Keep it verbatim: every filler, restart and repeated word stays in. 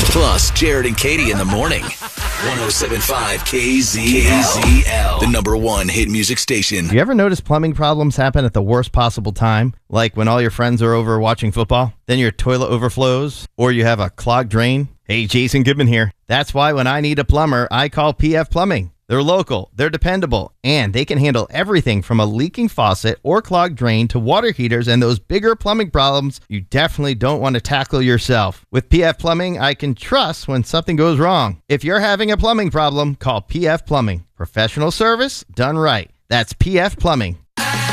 Plus, Jared and Katie in the morning. one oh seven point five K Z L, the number one hit music station. You ever notice plumbing problems happen at the worst possible time? Like when all your friends are over watching football? Then your toilet overflows? Or you have a clogged drain? Hey, Jason Goodman here. That's why when I need a plumber, I call P F Plumbing. They're local, they're dependable, and they can handle everything from a leaking faucet or clogged drain to water heaters and those bigger plumbing problems you definitely don't want to tackle yourself. With P F Plumbing, I can trust when something goes wrong. If you're having a plumbing problem, call P F Plumbing. Professional service done right. That's P F Plumbing.